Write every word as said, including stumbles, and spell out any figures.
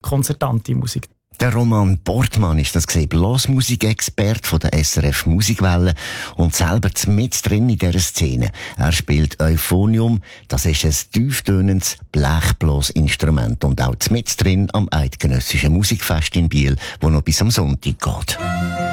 konzertante Musik. Der Roman Portmann ist das gesehen, Blasmusikexperte von der S R F Musikwelle und selber mit drin in dieser Szene. Er spielt Euphonium, das ist ein tieftönendes Blechblasinstrument und auch mit drin am Eidgenössischen Musikfest in Biel, wo noch bis am Sonntag geht.